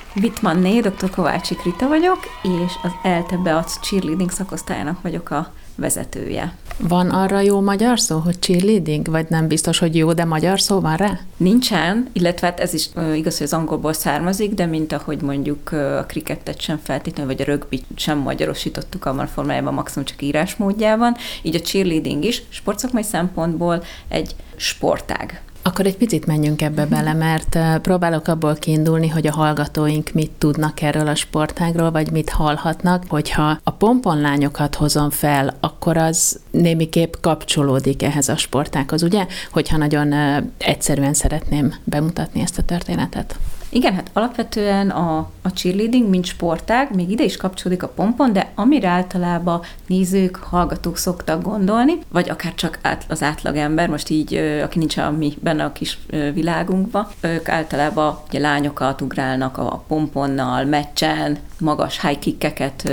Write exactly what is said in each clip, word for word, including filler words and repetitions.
Wittmanné, dr. Kovácsik Rita vagyok, és az ELTE Beac cheerleading szakosztályának vagyok a vezetője. Van arra jó magyar szó, hogy cheerleading? Vagy nem biztos, hogy jó, de magyar szó van rá? Nincsen, illetve hát ez is uh, igaz, hogy az angolból származik, de mint ahogy mondjuk uh, a krikettet sem feltétlenül, vagy a rögbit sem magyarosítottuk abban a formájában, maximum csak írásmódjában, így a cheerleading is sportszakmai szempontból egy sportág. Akkor egy picit menjünk ebbe bele, mert próbálok abból kiindulni, hogy a hallgatóink mit tudnak erről a sportágról, vagy mit hallhatnak. Hogyha a pomponlányokat hozom fel, akkor az némiképp kapcsolódik ehhez a sportághoz, ugye? Hogyha nagyon egyszerűen szeretném bemutatni ezt a történetet. Igen, hát alapvetően a, a cheerleading, mint sportág, még ide is kapcsolódik a pompon, de amire általában nézők, hallgatók szoktak gondolni, vagy akár csak át, az átlagember, most így, aki nincs a mi benne a kis világunkban, ők általában ugye lányokat ugrálnak a pomponnal, meccsen, magas high kickeket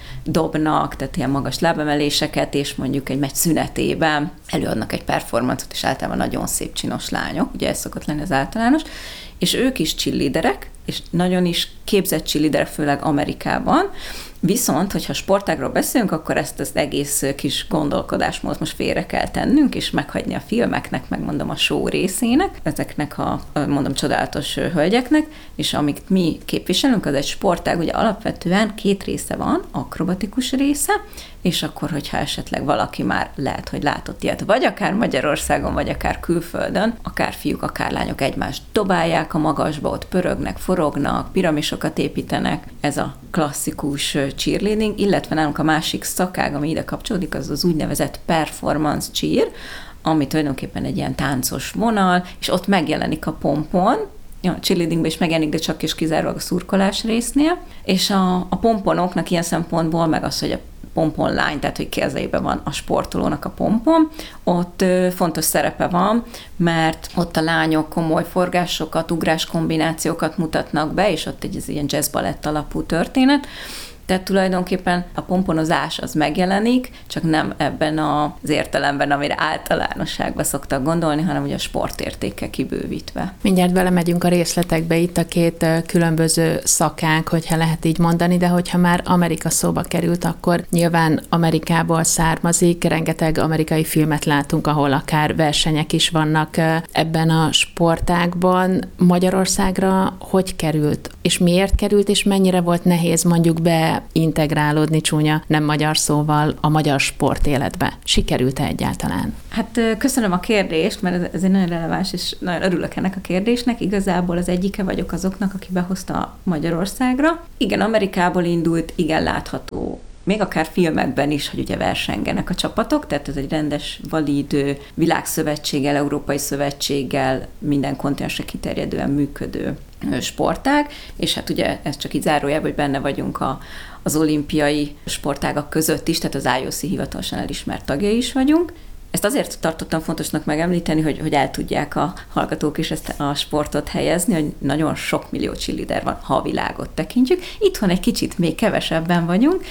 dobnak, tehát ilyen magas lábemeléseket, és mondjuk egy meccs szünetében előadnak egy performancot, és általában nagyon szép csinos lányok, ugye ez szokott lenni az általános, és ők is cheerleaderek, és nagyon is képzett cheerleaderek, főleg Amerikában. Viszont, hogyha sportágról beszélünk, akkor ezt az egész kis gondolkodásmódot most félre kell tennünk, és meghagyni a filmeknek, megmondom a show részének, ezeknek a, mondom, csodálatos hölgyeknek, és amit mi képviselünk, az egy sportág, ugye alapvetően két része van, akrobatikus része, és akkor, hogyha esetleg valaki már lehet, hogy látott ilyet, vagy akár Magyarországon, vagy akár külföldön, akár fiúk, akár lányok egymást dobálják a magasba, ott pörögnek, forognak, piramisokat építenek, ez a klasszikus cheerleading, illetve nálunk a másik szakág, ami ide kapcsolódik, az az úgynevezett performance cheer, ami tulajdonképpen egy ilyen táncos vonal, és ott megjelenik a pompon, ja, a cheerleadingben is megjelenik, de csak és kizárólag a szurkolás résznél, és a, a pomponoknak ilyen szempontból meg az, hogy a pomponlány, tehát hogy kezében van a sportolónak a pompon, ott ö, fontos szerepe van, mert ott a lányok komoly forgásokat, ugrás kombinációkat mutatnak be, és ott egy ez ilyen jazz-balett alapú történet, tehát tulajdonképpen a pomponozás az megjelenik, csak nem ebben az értelemben, amire általánosságban szoktak gondolni, hanem ugye a sportértéke kibővítve. Mindjárt belemegyünk a részletekbe, itt a két különböző szakák, hogyha lehet így mondani, de hogyha már Amerika szóba került, akkor nyilván Amerikából származik, rengeteg amerikai filmet látunk, ahol akár versenyek is vannak ebben a sportágban. Magyarországra hogy került? És miért került, és mennyire volt nehéz mondjuk be integrálódni csúnya, nem magyar szóval a magyar sportéletbe? Sikerült-e egyáltalán? Hát köszönöm a kérdést, mert ez egy nagyon releváns, és nagyon örülök ennek a kérdésnek. Igazából az egyike vagyok azoknak, aki behozta Magyarországra. Igen, Amerikából indult, igen látható, még akár filmekben is, hogy ugye versengenek a csapatok, tehát ez egy rendes, valid világszövetséggel, európai szövetséggel, minden kontinensre kiterjedően működő sportág, és hát ugye ez csak így zárójában, hogy benne vagyunk a, az olimpiai sportágak között is, tehát az I O C hivatalosan elismert tagjai is vagyunk. Ezt azért tartottam fontosnak megemlíteni, hogy, hogy el tudják a hallgatók is ezt a sportot helyezni, hogy nagyon sok millió cheerleader van, ha a világot tekintjük. Itthon egy kicsit még kevesebben vagyunk.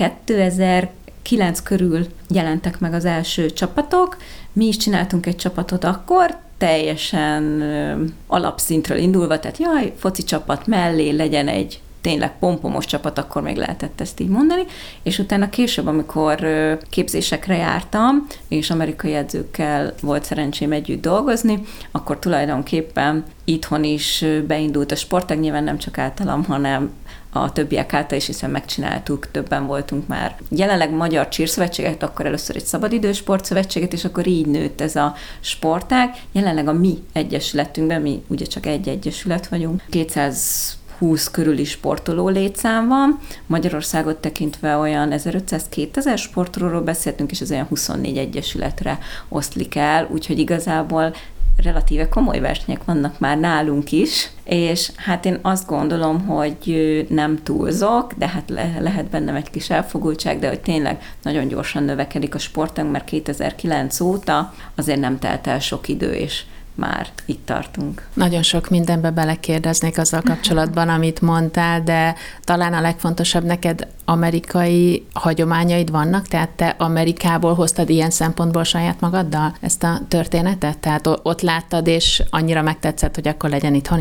kétezer-kilenc körül jelentek meg az első csapatok. Mi is csináltunk egy csapatot akkor, teljesen ö, alapszintről indulva, tehát jaj, foci csapat mellé legyen egy tényleg pompomos csapat, akkor még lehetett ezt így mondani, és utána később, amikor ö, képzésekre jártam, és amerikai edzőkkel volt szerencsém együtt dolgozni, akkor tulajdonképpen itthon is beindult a sportág, nyilván nem csak általam, hanem a többiek által is, hiszen megcsináltuk, többen voltunk már. Jelenleg Magyar Cheer Szövetséget, akkor először egy szabadidős sportszövetséget, és akkor így nőtt ez a sportág. Jelenleg a mi egyesületünkben, mi ugye csak egy egyesület vagyunk, kétszázhúsz körüli sportoló létszám van. Magyarországot tekintve olyan ezerötszáz-kétezer sportolóról beszéltünk, és ez olyan huszonnégy egyesületre oszlik el, úgyhogy igazából relatíve komoly versenyek vannak már nálunk is, és hát én azt gondolom, hogy nem túlzok, de hát le- lehet bennem egy kis elfogultság, de hogy tényleg nagyon gyorsan növekedik a sportunk, mert kétezer-kilenc óta azért nem telt el sok idő, és már itt tartunk. Nagyon sok mindenbe belekérdeznék azzal kapcsolatban, amit mondtál, de talán a legfontosabb, neked amerikai hagyományaid vannak, tehát te Amerikából hoztad ilyen szempontból saját magaddal ezt a történetet? Tehát ott láttad, és annyira megtetszett, hogy akkor legyen itthon is?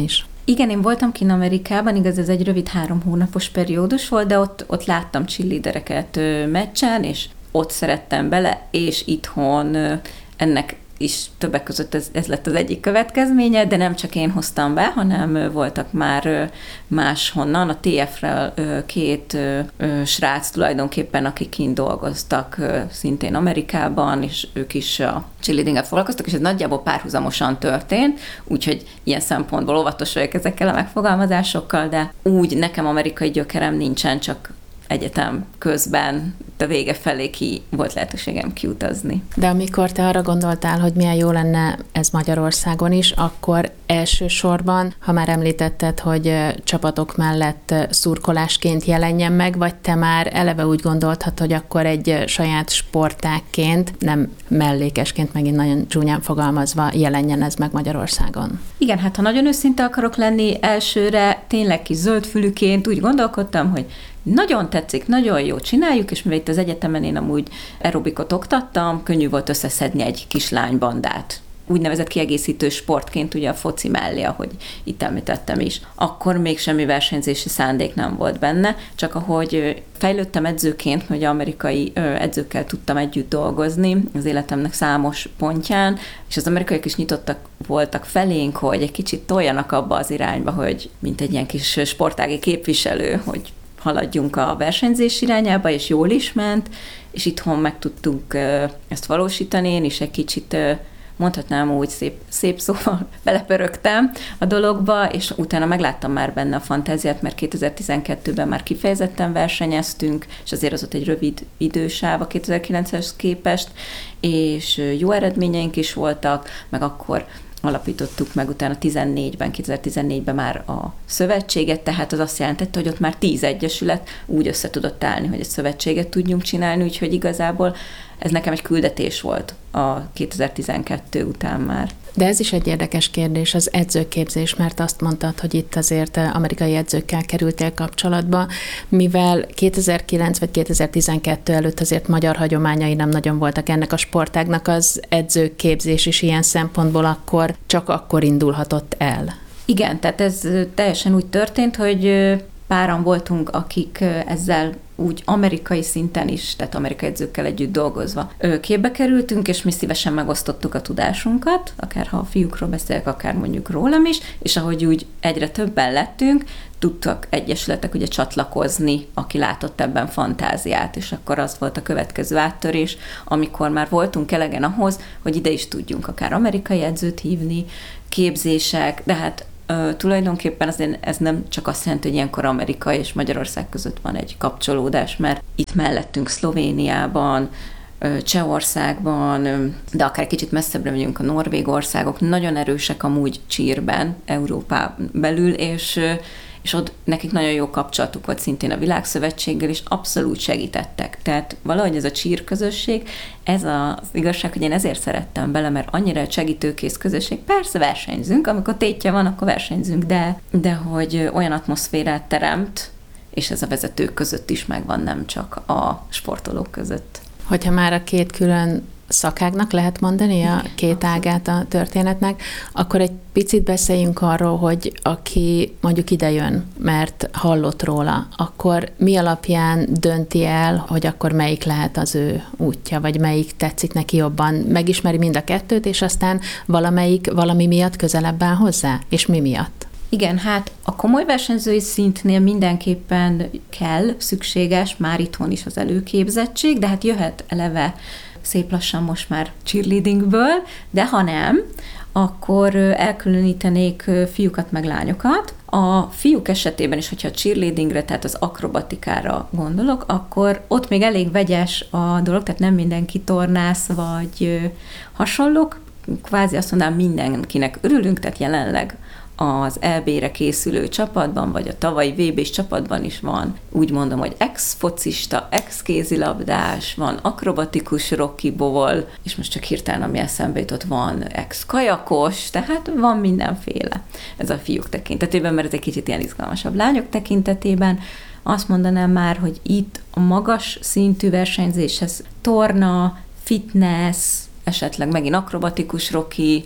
Igen, én voltam kint Amerikában, igaz, ez egy rövid három hónapos periódus volt, de ott, ott láttam cheerleadereket meccsen, és ott szerettem bele, és itthon ennek is többek között ez, ez lett az egyik következménye, de nem csak én hoztam be, hanem voltak már máshonnan, a té ef-rel két srác tulajdonképpen, akik kint dolgoztak szintén Amerikában, és ők is a cheerleadinggel foglalkoztak, és ez nagyjából párhuzamosan történt, úgyhogy ilyen szempontból óvatos vagyok ezekkel a megfogalmazásokkal, de úgy nekem amerikai gyökerem nincsen, csak egyetem közben a vége felé ki volt lehetőségem kiutazni. De amikor te arra gondoltál, hogy milyen jó lenne ez Magyarországon is, akkor elsősorban, ha már említetted, hogy csapatok mellett szurkolásként jelenjen meg, vagy te már eleve úgy gondoltad, hogy akkor egy saját sportágként, nem mellékesként, megint nagyon csúnyán fogalmazva, jelenjen ez meg Magyarországon? Igen, hát ha nagyon őszinte akarok lenni, elsőre tényleg kis zöldfülűként úgy gondolkodtam, hogy nagyon tetszik, nagyon jó csináljuk, és mivel itt az egyetemen én amúgy aerobikot oktattam, könnyű volt összeszedni egy kis lánybandát. Úgynevezett kiegészítő sportként ugye a foci mellé, ahogy itt említettem is. Akkor még semmi versenyzési szándék nem volt benne, csak ahogy fejlődtem edzőként, hogy amerikai edzőkkel tudtam együtt dolgozni az életemnek számos pontján, és az amerikaiak is nyitottak voltak felénk, hogy egy kicsit toljanak abba az irányba, hogy mint egy ilyen kis sportági képviselő, hogy haladjunk a versenyzés irányába, és jól is ment, és itthon meg tudtuk ezt valósítani. Én is egy kicsit, mondhatnám úgy szép, szép szóval belepörögtem a dologba, és utána megláttam már benne a fantáziát, mert kétezer-tizenkettőben már kifejezetten versenyeztünk, és azért az ott egy rövid idősáv a kétezer-kilenceshez képest, és jó eredményeink is voltak, meg akkor alapítottuk meg utána tizennégyben, kétezer-tizennégyben már a szövetséget, tehát az azt jelentette, hogy ott már tíz egyesület úgy össze tudott állni, hogy egy szövetséget tudjunk csinálni, úgyhogy igazából ez nekem egy küldetés volt a kétezer-tizenkettő után már. De ez is egy érdekes kérdés, az edzőképzés, mert azt mondtad, hogy itt azért amerikai edzőkkel kerültél kapcsolatba, mivel kétezer-kilenc vagy kétezer-tizenkettő előtt azért magyar hagyományai nem nagyon voltak ennek a sportágnak, az edzőképzés is ilyen szempontból akkor csak akkor indulhatott el. Igen, tehát ez teljesen úgy történt, hogy páran voltunk, akik ezzel úgy amerikai szinten is, tehát amerikai edzőkkel együtt dolgozva képbe kerültünk, és mi szívesen megosztottuk a tudásunkat, akár ha a fiúkról beszélek, akár mondjuk rólam is, és ahogy úgy egyre többen lettünk, tudtak egyesületek ugye csatlakozni, aki látott ebben fantáziát, és akkor az volt a következő áttörés, amikor már voltunk elegen ahhoz, hogy ide is tudjunk akár amerikai edzőt hívni, képzések, de hát Uh, tulajdonképpen azért ez nem csak azt jelenti, hogy ilyenkor Amerika és Magyarország között van egy kapcsolódás, mert itt mellettünk Szlovéniában, uh, Csehországban, um, de akár kicsit messzebbre megyünk, a norvég országok nagyon erősek amúgy cheerben, Európán belül, és, uh, és ott nekik nagyon jó kapcsolatuk volt szintén a Világszövetséggel, és abszolút segítettek. Tehát valahogy ez a cheer közösség, ez az igazság, hogy én ezért szerettem bele, mert annyira egy segítőkész közösség. Persze versenyzünk, amikor tétje van, akkor versenyzünk, de, de hogy olyan atmoszférát teremt, és ez a vezetők között is megvan, nem csak a sportolók között. Hogyha már a két külön szakágnak lehet mondani a két ágát a történetnek, akkor egy picit beszéljünk arról, hogy aki mondjuk idejön, mert hallott róla, akkor mi alapján dönti el, hogy akkor melyik lehet az ő útja, vagy melyik tetszik neki jobban, megismeri mind a kettőt, és aztán valamelyik valami miatt közelebb áll hozzá, és mi miatt? Igen, hát a komoly versenyzői szintnél mindenképpen kell, szükséges, már itthon is az előképzettség, de hát jöhet eleve szép lassan most már cheerleadingből, de ha nem, akkor elkülönítenék fiúkat meg lányokat. A fiúk esetében is, hogyha a cheerleadingre, tehát az akrobatikára gondolok, akkor ott még elég vegyes a dolog, tehát nem mindenki tornász vagy hasonlók. Kvázi azt mondanám, mindenkinek örülünk, tehát jelenleg az é bé-re készülő csapatban, vagy a tavalyi vé bés csapatban is van, úgy mondom, hogy ex-focista, ex-kézilabdás, van akrobatikus rockiból, és most csak hirtelen, ami eszembe jutott, van ex-kajakos, tehát van mindenféle ez a fiúk tekintetében, mert ez egy kicsit ilyen izgalmasabb. Lányok tekintetében azt mondanám már, hogy itt a magas szintű versenyzéshez torna, fitness, esetleg megint akrobatikus rocki,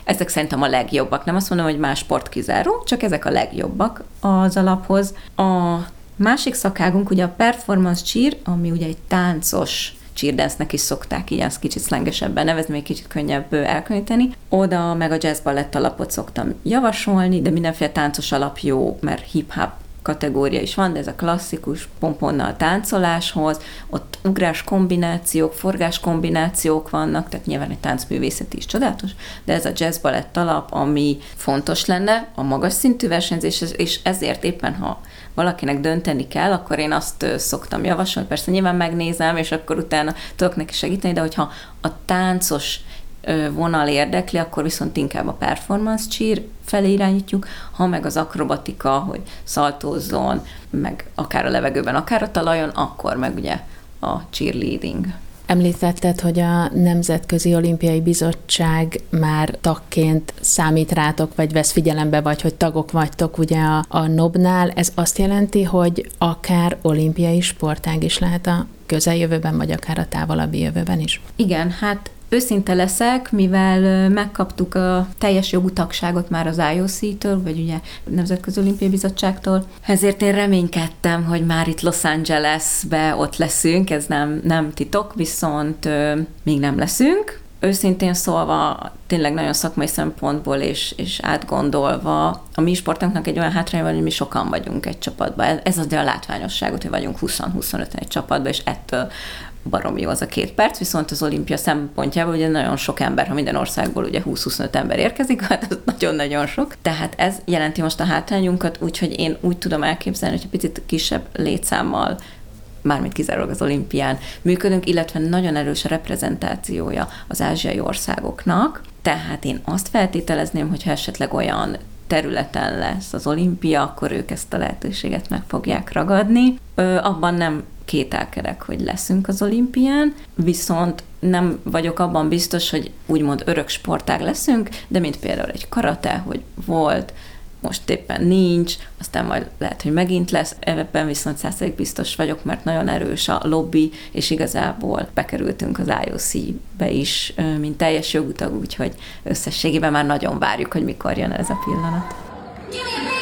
Ezek szerintem a legjobbak. Nem azt mondom, hogy más sport kizáró, csak ezek a legjobbak az alaphoz. A másik szakágunk ugye a performance cheer, ami ugye egy táncos cheerdance-nek is szokták így, azt kicsit szlengesebben nevezni, még kicsit könnyebb elkülöníteni. Oda meg a jazz ballett alapot szoktam javasolni, de mindenféle táncos alap jó, mert hip-hop kategória is van, de ez a klasszikus pomponnal táncoláshoz, ott ugrás kombinációk, forgás kombinációk vannak, tehát nyilván egy táncművészet is csodálatos, de ez a jazz balett alap, ami fontos lenne, a magas szintű versenyzés, és ezért éppen, ha valakinek dönteni kell, akkor én azt szoktam javasolni, persze nyilván megnézem, és akkor utána tudok neki segíteni, de hogyha a táncos vonal érdekli, akkor viszont inkább a performance cheer felé irányítjuk, ha meg az akrobatika, hogy szaltózzon, meg akár a levegőben, akár a talajon, akkor meg ugye a cheerleading. Említetted, hogy a Nemzetközi Olimpiai Bizottság már tagként számít rátok, vagy vesz figyelembe, vagy hogy tagok vagytok ugye a, a en o bé-nál. Ez azt jelenti, hogy akár olimpiai sportág is lehet a közeljövőben, vagy akár a távolabbi jövőben is? Igen, hát őszinte leszek, mivel megkaptuk a teljes jogú tagságot már az i o cé-től, vagy ugye Nemzetközi Olimpiai Bizottságtól, ezért én reménykedtem, hogy már itt Los Angelesbe ott leszünk, ez nem, nem titok, viszont ö, még nem leszünk. Őszintén szólva, tényleg nagyon szakmai szempontból és, és átgondolva, a mi sportunknak egy olyan hátránya van, hogy mi sokan vagyunk egy csapatban. Ez adja a látványosságot, hogy vagyunk húsz-huszonöten egy csapatban, és ettől baromi jó az a két perc, viszont az olimpia szempontjából ugye nagyon sok ember, ha minden országból ugye húsz-huszonöt ember érkezik, hát ez nagyon-nagyon sok. Tehát ez jelenti most a hátrányunkat, úgyhogy én úgy tudom elképzelni, hogy egy picit kisebb létszámmal, mármint kizárólag az olimpián működünk, illetve nagyon erős a reprezentációja az ázsiai országoknak. Tehát én azt feltételezném, hogyha esetleg olyan területen lesz az olimpia, akkor ők ezt a lehetőséget meg fogják ragadni. Ö, abban nem kételkedek, hogy leszünk az olimpián, viszont nem vagyok abban biztos, hogy úgymond örök sportág leszünk, de mint például egy karate, hogy volt, most éppen nincs, aztán majd lehet, hogy megint lesz, ebben viszont százalék biztos vagyok, mert nagyon erős a lobby, és igazából bekerültünk az i o cé-be is, mint teljes jogú tag, úgyhogy összességében már nagyon várjuk, hogy mikor jön ez a pillanat.